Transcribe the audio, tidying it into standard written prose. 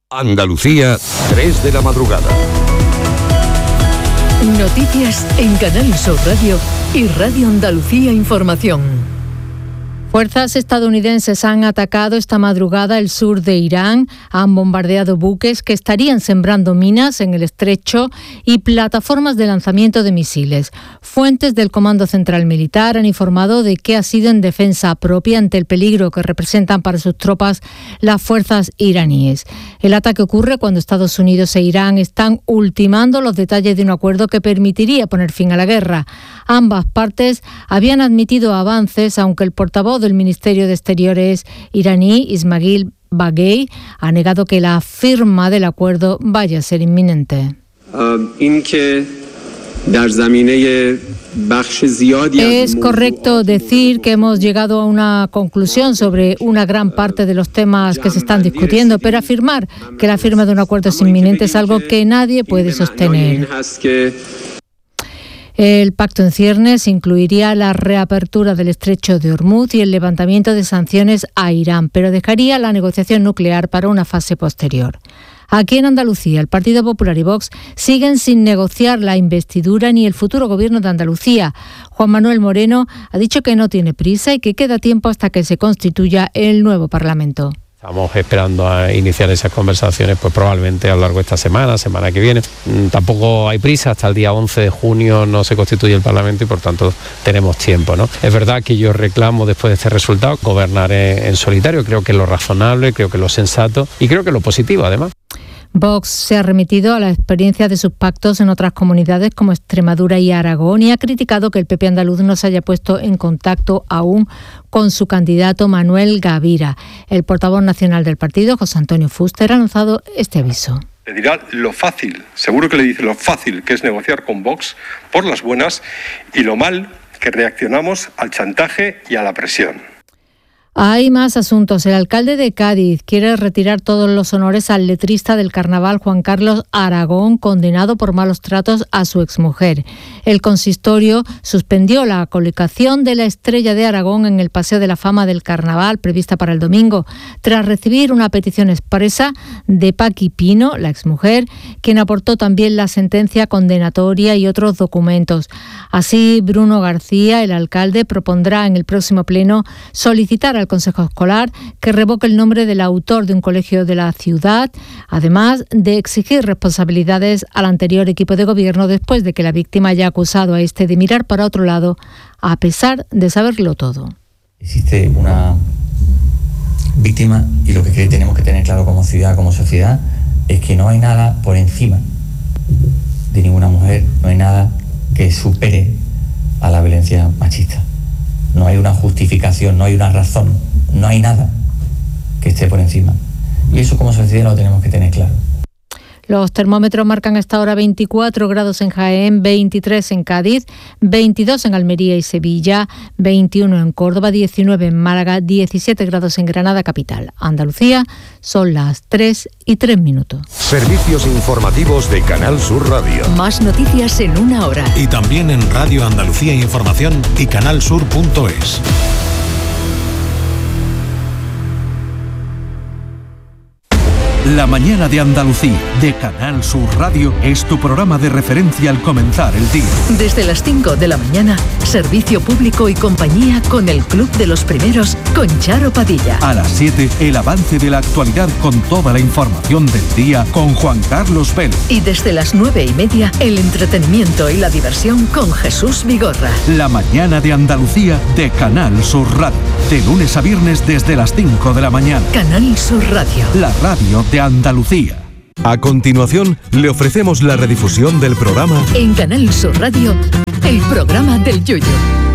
Andalucía, 3 de la madrugada. Noticias en Canal Sur Radio y Radio Andalucía Información. Fuerzas estadounidenses han atacado esta madrugada el sur de Irán, han bombardeado buques que estarían sembrando minas en el estrecho y plataformas de lanzamiento de misiles. Fuentes del Comando Central Militar han informado de que ha sido en defensa propia ante el peligro que representan para sus tropas las fuerzas iraníes. El ataque ocurre cuando Estados Unidos e Irán están ultimando los detalles de un acuerdo que permitiría poner fin a la guerra. Ambas partes habían admitido avances, aunque el portavoz del Ministerio de Exteriores iraní, Ismail Baghei, ha negado que la firma del acuerdo vaya a ser inminente. Es correcto decir que hemos llegado a una conclusión sobre una gran parte de los temas que se están discutiendo, pero afirmar que la firma de un acuerdo es inminente es algo que nadie puede sostener. El pacto en ciernes incluiría la reapertura del estrecho de Hormuz y el levantamiento de sanciones a Irán, pero dejaría la negociación nuclear para una fase posterior. Aquí en Andalucía, el Partido Popular y Vox siguen sin negociar la investidura ni el futuro gobierno de Andalucía. Juan Manuel Moreno ha dicho que no tiene prisa y que queda tiempo hasta que se constituya el nuevo Parlamento. Estamos esperando a iniciar esas conversaciones, pues probablemente a lo largo de esta semana que viene. Tampoco hay prisa, hasta el día 11 de junio no se constituye el Parlamento y por tanto tenemos tiempo, ¿no? Es verdad que yo reclamo después de este resultado gobernar en solitario, creo que es lo razonable, creo que es lo sensato y creo que es lo positivo además. Vox se ha remitido a la experiencia de sus pactos en otras comunidades como Extremadura y Aragón y ha criticado que el PP andaluz no se haya puesto en contacto aún con su candidato Manuel Gavira. El portavoz nacional del partido, José Antonio Fuster, ha lanzado este aviso. Le dirá lo fácil, seguro que le dice lo fácil que es negociar con Vox por las buenas y lo mal que reaccionamos al chantaje y a la presión. Hay más asuntos. El alcalde de Cádiz quiere retirar todos los honores al letrista del carnaval Juan Carlos Aragón, condenado por malos tratos a su exmujer. El consistorio suspendió la colocación de la estrella de Aragón en el Paseo de la Fama del Carnaval prevista para el domingo, tras recibir una petición expresa de Paqui Pino, la exmujer, quien aportó también la sentencia condenatoria y otros documentos. Así, Bruno García, el alcalde, propondrá en el próximo pleno solicitar al Consejo Escolar que revoque el nombre del autor de un colegio de la ciudad, además de exigir responsabilidades al anterior equipo de gobierno después de que la víctima haya acusado a este de mirar para otro lado, a pesar de saberlo todo. Existe una víctima y lo que tenemos que tener claro como ciudad, como sociedad, es que no hay nada por encima de ninguna mujer, no hay nada que supere a la violencia machista. No hay una justificación, no hay una razón, no hay nada que esté por encima. Y eso como sociedad lo tenemos que tener claro. Los termómetros marcan hasta ahora 24 grados en Jaén, 23 en Cádiz, 22 en Almería y Sevilla, 21 en Córdoba, 19 en Málaga, 17 grados en Granada capital. Andalucía, son las 3:03. Servicios informativos de Canal Sur Radio. Más noticias en una hora. Y también en Radio Andalucía Información y canalsur.es. La mañana de Andalucía, de Canal Sur Radio, es tu programa de referencia al comenzar el día. Desde las 5 de la mañana, servicio público y compañía con el Club de los Primeros, con Charo Padilla. A las 7, el avance de la actualidad con toda la información del día con Juan Carlos Vélez. Y desde las 9:30, el entretenimiento y la diversión con Jesús Vigorra. La mañana de Andalucía, de Canal Sur Radio. De lunes a viernes desde las 5 de la mañana. Canal Sur Radio. La radio de Andalucía. A continuación, le ofrecemos la redifusión del programa en Canal Sur Radio, el programa del Yoyo.